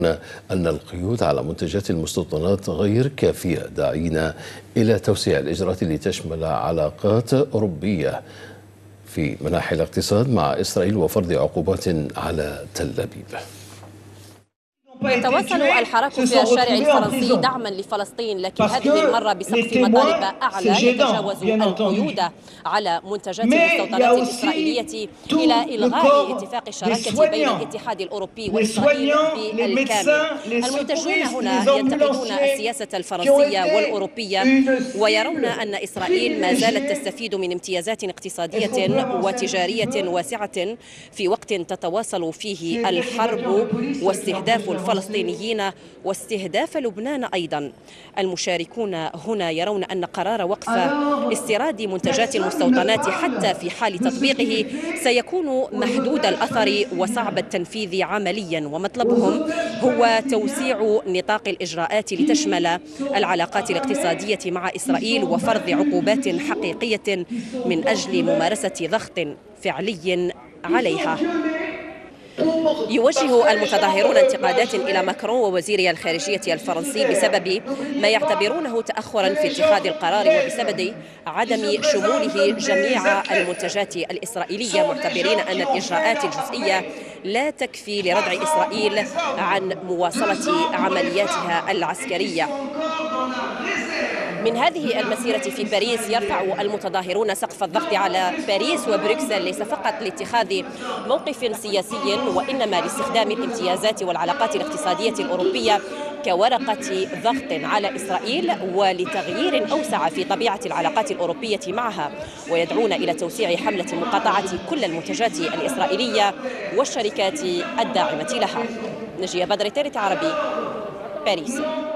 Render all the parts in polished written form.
أن القيود على منتجات المستوطنات غير كافية، داعين إلى توسيع الإجراءات لتشمل علاقات أوروبية في مناحي الاقتصاد مع إسرائيل وفرض عقوبات على تل أبيب. تواصل الحراك في الشارع الفرنسي دعما لفلسطين، لكن هذه المرة بسقف مطالب أعلى يتجاوز القيود على منتجات المستوطنات الإسرائيلية إلى إلغاء اتفاق الشراكة بين الاتحاد الأوروبي وإسرائيل بالكامل. المنتجون هنا ينتقدون السياسة الفرنسية والأوروبية ويرون أن إسرائيل ما زالت تستفيد من امتيازات اقتصادية وتجارية واسعة في وقت تتواصل فيه الحرب واستهداف الفلسطينيين واستهداف لبنان أيضا. المشاركون هنا يرون أن قرار وقف استيراد منتجات المستوطنات حتى في حال تطبيقه سيكون محدود الأثر وصعب التنفيذ عمليا، ومطلبهم هو توسيع نطاق الإجراءات لتشمل العلاقات الاقتصادية مع إسرائيل وفرض عقوبات حقيقية من أجل ممارسة ضغط فعلي عليها. يوجه المتظاهرون انتقادات إلى ماكرون ووزير الخارجية الفرنسي بسبب ما يعتبرونه تأخرا في اتخاذ القرار وبسبب عدم شموله جميع المنتجات الإسرائيلية، معتبرين أن الإجراءات الجزئية لا تكفي لردع إسرائيل عن مواصلة عملياتها العسكرية. من هذه المسيرة في باريس يرفع المتظاهرون سقف الضغط على باريس وبروكسل ليس فقط لاتخاذ موقف سياسي وإنما لاستخدام الامتيازات والعلاقات الاقتصادية الأوروبية كورقة ضغط على إسرائيل ولتغيير أوسع في طبيعة العلاقات الأوروبية معها، ويدعون إلى توسيع حملة مقاطعة كل المنتجات الإسرائيلية والشركات الداعمة لها. نجية بدر، تيرت عربي، باريس.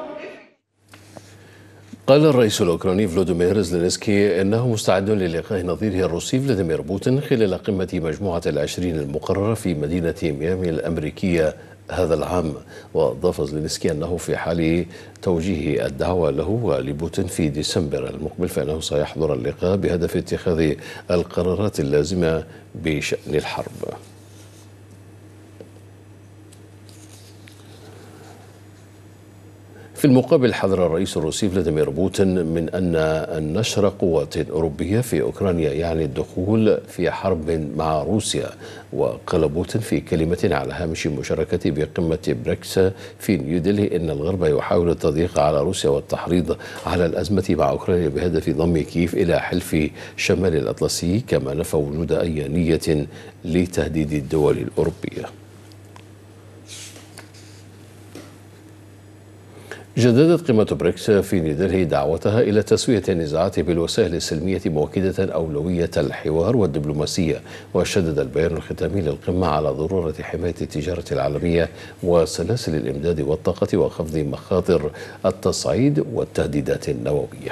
قال الرئيس الأوكراني فلوديمير زيلينسكي إنه مستعد للقاء نظيره الروسي فلاديمير بوتين خلال قمة مجموعة العشرين المقررة في مدينة ميامي الأمريكية هذا العام. وأضاف زيلينسكي أنه في حال توجيه الدعوة له ولبوتين في ديسمبر المقبل فإنه سيحضر اللقاء بهدف اتخاذ القرارات اللازمة بشأن الحرب. في المقابل حذر الرئيس الروسي فلاديمير بوتين من أن نشر قوات أوروبية في أوكرانيا يعني الدخول في حرب مع روسيا. وقال بوتين في كلمة على هامش مشاركته بقمة بريكس في نيودلهي إن الغرب يحاول التضييق على روسيا والتحريض على الأزمة مع أوكرانيا بهدف ضم كييف إلى حلف شمال الأطلسي، كما نفى وجود أي نية لتهديد الدول الأوروبية. جددت قمة بريكس في نيودلهي دعوتها إلى تسوية النزاعات بالوسائل السلمية مؤكدة أولوية الحوار والدبلوماسية. وشدد البيان الختامي للقمة على ضرورة حماية التجارة العالمية وسلاسل الإمداد والطاقة وخفض مخاطر التصعيد والتهديدات النووية.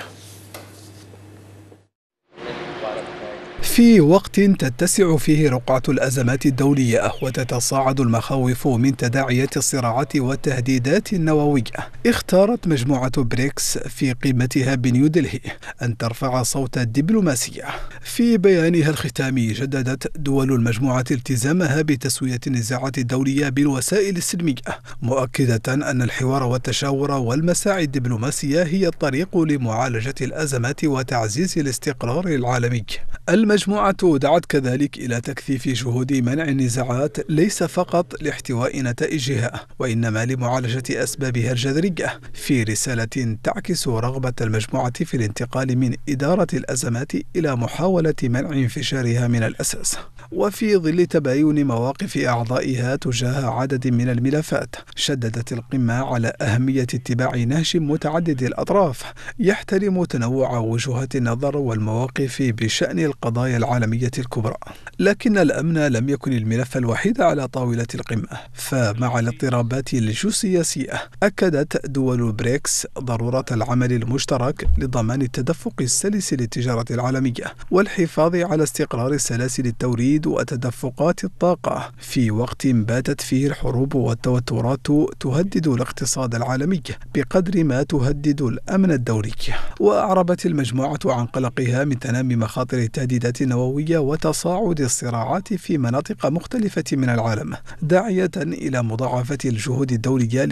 في وقت تتسع فيه رقعة الأزمات الدولية وتتصاعد المخاوف من تداعيات الصراعات والتهديدات النووية، اختارت مجموعة بريكس في قمتها بنيودلهي أن ترفع صوت الدبلوماسية. في بيانها الختامي جددت دول المجموعة التزامها بتسوية النزاعات الدولية بالوسائل السلمية، مؤكدة أن الحوار والتشاور والمساعي الدبلوماسية هي الطريق لمعالجة الأزمات وتعزيز الاستقرار العالمي. المجموعة دعت كذلك إلى تكثيف جهود منع النزاعات ليس فقط لاحتواء نتائجها وإنما لمعالجة أسبابها الجذرية، في رسالة تعكس رغبة المجموعة في الانتقال من إدارة الأزمات إلى محاولة منع انفجارها من الأساس. وفي ظل تباين مواقف أعضائها تجاه عدد من الملفات، شددت القمة على أهمية اتباع نهج متعدد الأطراف يحترم تنوع وجهات النظر والمواقف بشأن القضايا العالمية الكبرى. لكن الأمن لم يكن الملف الوحيد على طاولة القمة، فمع الاضطرابات الجيوسياسية أكدت دول بريكس ضرورة العمل المشترك لضمان التدفق السلس للتجارة العالمية والحفاظ على استقرار سلاسل التوريد التهديد وتدفقات الطاقة في وقت باتت فيه الحروب والتوترات تهدد الاقتصاد العالمي بقدر ما تهدد الأمن الدولي. وأعربت المجموعة عن قلقها من تنامي مخاطر التهديدات النووية وتصاعد الصراعات في مناطق مختلفة من العالم، داعية إلى مضاعفة الجهود الدولية